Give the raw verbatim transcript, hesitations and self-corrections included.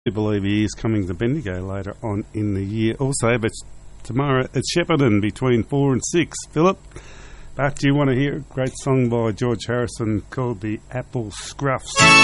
I believe he is coming to Bendigo later on in the year also, but tomorrow at Shepparton between four and six. Philip, back to you. Want to hear a great song by George Harrison called The Apple Scruffs.